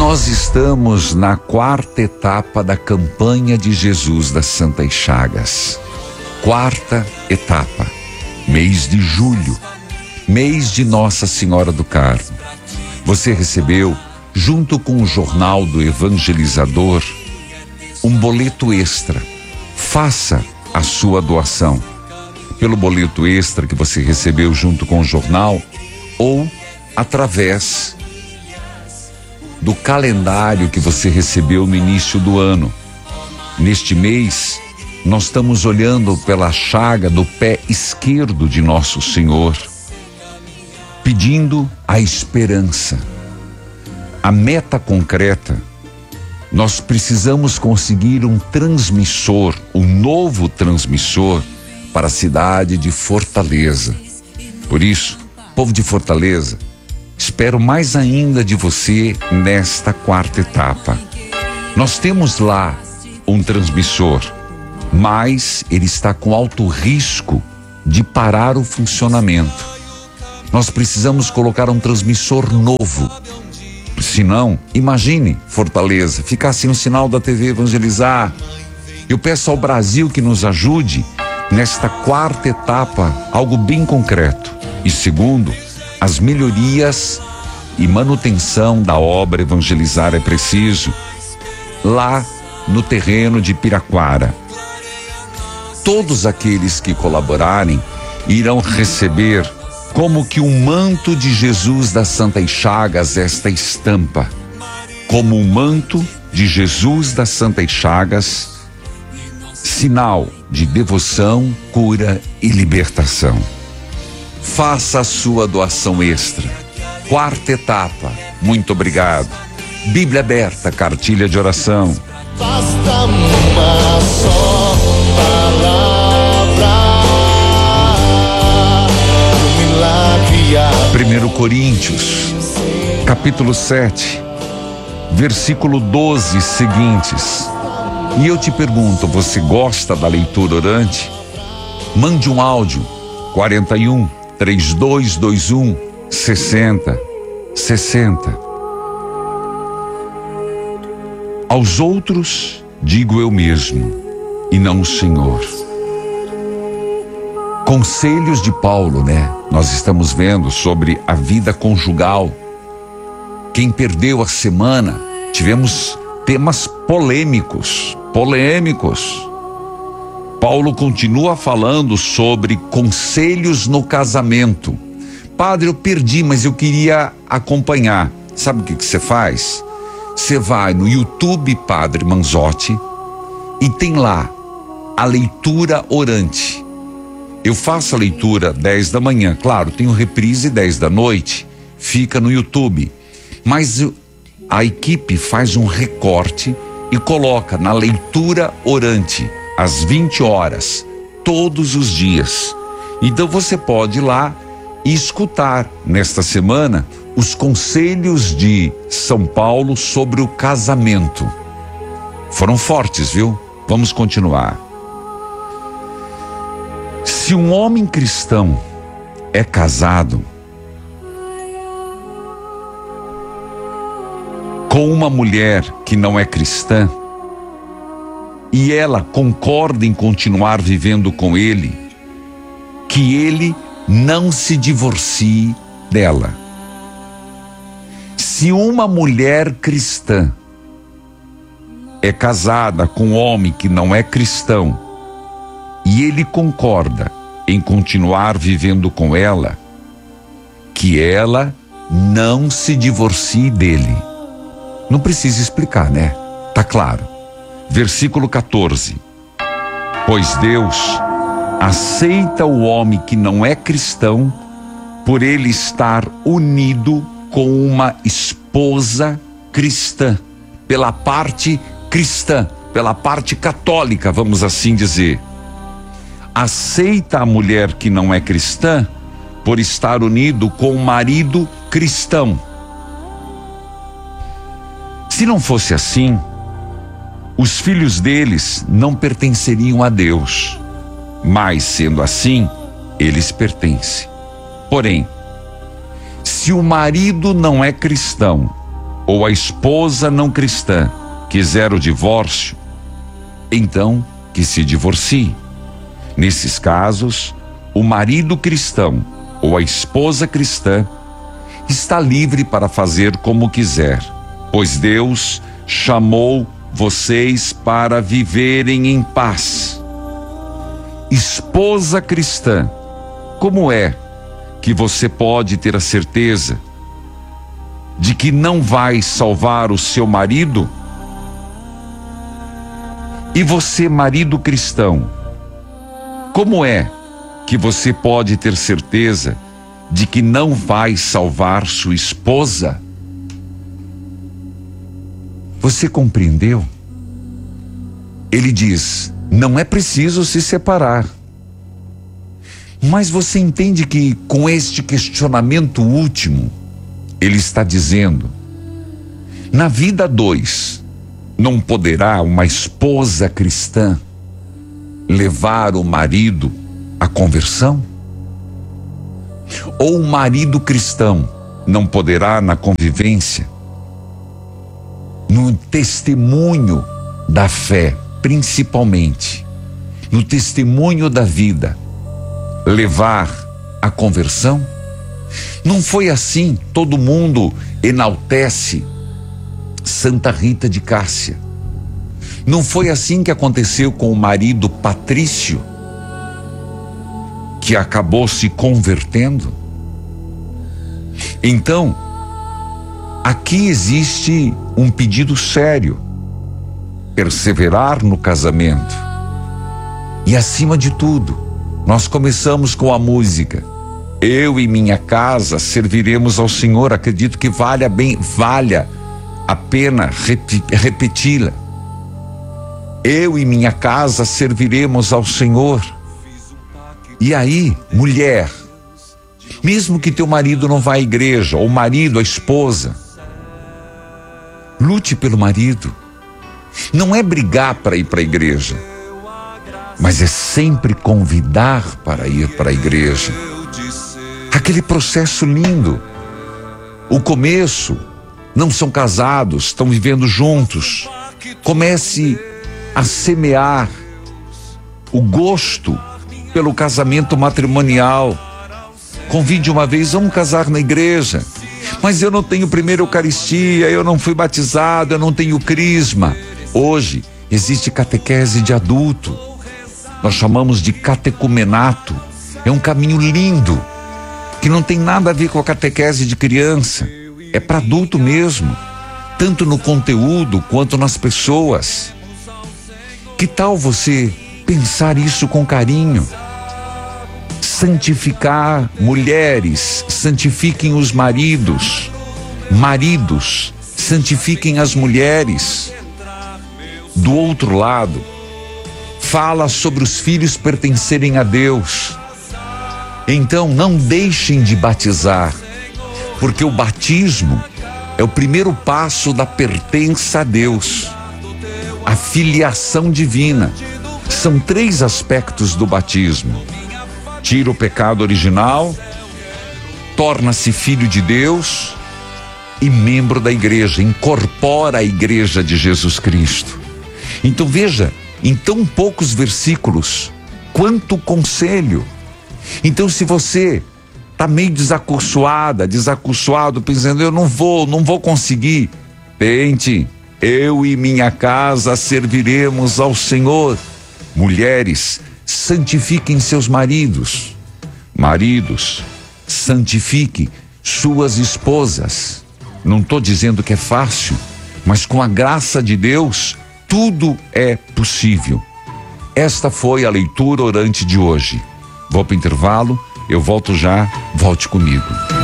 Nós estamos na quarta etapa da campanha de Jesus das Santas Chagas. Quarta etapa, mês de julho, mês de Nossa Senhora do Carmo. Você recebeu, junto com o jornal do evangelizador, um boleto extra. Faça a sua doação pelo boleto extra que você recebeu junto com o jornal ou através do calendário que você recebeu no início do ano. Neste mês, nós estamos olhando pela chaga do pé esquerdo de Nosso Senhor, pedindo a esperança. A meta concreta, nós precisamos conseguir um transmissor, um novo transmissor para a cidade de Fortaleza. Por isso, povo de Fortaleza, espero mais ainda de você nesta quarta etapa. Nós temos lá um transmissor, mas ele está com alto risco de parar o funcionamento. Nós precisamos colocar um transmissor novo. Senão, imagine Fortaleza, ficar sem o sinal da TV Evangelizar. Eu peço ao Brasil que nos ajude nesta quarta etapa, algo bem concreto. E segundo, as melhorias e manutenção da obra Evangelizar é preciso lá no terreno de Piraquara. Todos aqueles que colaborarem irão receber como que um manto de Jesus das Santas Chagas, esta estampa. Como um manto de Jesus das Santas Chagas, sinal de devoção, cura e libertação. Faça a sua doação extra. Quarta etapa, muito obrigado. Bíblia aberta, cartilha de oração. Basta uma só palavra, o milagre há. 1 Coríntios, capítulo 7, versículo 12 seguintes. E eu te pergunto, você gosta da leitura orante? Mande um áudio, 41 3221 60 60. Aos outros digo eu mesmo, e não o Senhor. Conselhos de Paulo, né? Nós estamos vendo sobre a vida conjugal. Quem perdeu a semana, tivemos temas polêmicos. Paulo continua falando sobre conselhos no casamento. Padre, eu perdi, mas eu queria acompanhar. Sabe o que você faz? Você vai no YouTube Padre Manzotti e tem lá a leitura orante. Eu faço a leitura 10 da manhã, claro, tem o reprise 10 da noite, fica no YouTube. Mas a equipe faz um recorte e coloca na leitura orante, às 20 horas, todos os dias. Então você pode ir lá e escutar nesta semana os conselhos de São Paulo sobre o casamento. Foram fortes, viu? Vamos continuar. Se um homem cristão é casado com uma mulher que não é cristã e ela concorda em continuar vivendo com ele, que ele não se divorcie dela. Se uma mulher cristã é casada com um homem que não é cristão e ele concorda em continuar vivendo com ela, que ela não se divorcie dele. Não precisa explicar, né? Tá claro. Versículo 14. Pois Deus aceita o homem que não é cristão por ele estar unido com uma esposa cristã, pela parte cristã, pela parte católica, vamos assim dizer. Aceita a mulher que não é cristã por estar unido com o marido cristão. Se não fosse assim, os filhos deles não pertenceriam a Deus, mas sendo assim, eles pertencem. Porém, se o marido não é cristão ou a esposa não cristã quiser o divórcio, então que se divorcie. Nesses casos, o marido cristão ou a esposa cristã está livre para fazer como quiser, pois Deus chamou vocês para viverem em paz. Esposa cristã, como é que você pode ter a certeza de que não vai salvar o seu marido? E você, marido cristão, como é que você pode ter certeza de que não vai salvar sua esposa? Você compreendeu? Ele diz: não é preciso se separar. Mas você entende que com este questionamento último, ele está dizendo: na vida 2, não poderá uma esposa cristã levar o marido à conversão? Ou o marido cristão não poderá, na convivência, no testemunho da fé, principalmente, no testemunho da vida, levar à conversão? Não foi assim. Todo mundo enaltece Santa Rita de Cássia. Não foi assim que aconteceu com o marido Patrício, que acabou se convertendo? Então, aqui existe um pedido sério: perseverar no casamento. E acima de tudo, nós começamos com a música: eu e minha casa serviremos ao Senhor. Acredito que valha a pena repeti-la. Eu e minha casa serviremos ao Senhor. E aí, mulher, mesmo que teu marido não vá à igreja, ou o marido, a esposa, lute pelo marido. Não é brigar para ir para a igreja, mas é sempre convidar para ir para a igreja. Aquele processo lindo. O começo, não são casados, estão vivendo juntos. Comece a semear o gosto pelo casamento matrimonial. Convide uma vez: vamos casar na igreja. Mas eu não tenho primeira Eucaristia, eu não fui batizado, eu não tenho crisma. Hoje existe catequese de adulto. Nós chamamos de catecumenato. É um caminho lindo, que não tem nada a ver com a catequese de criança. É para adulto mesmo, tanto no conteúdo quanto nas pessoas. Que tal você pensar isso com carinho? Santificar mulheres, santifiquem os maridos. Maridos, santifiquem as mulheres. Do outro lado, fala sobre os filhos pertencerem a Deus. Então, não deixem de batizar, porque o batismo é o primeiro passo da pertença a Deus, a filiação divina. São 3 aspectos do batismo: tira o pecado original, torna-se filho de Deus e membro da igreja, incorpora a igreja de Jesus Cristo. Então veja, em tão poucos versículos, quanto conselho. Então, se você está meio desacursoado, pensando: eu não vou conseguir, tente. Eu e minha casa serviremos ao Senhor. Mulheres, santifiquem seus maridos. Maridos, santifiquem suas esposas. Não estou dizendo que é fácil, mas com a graça de Deus, tudo é possível. Esta foi a leitura orante de hoje. Vou para o intervalo, eu volto já, volte comigo.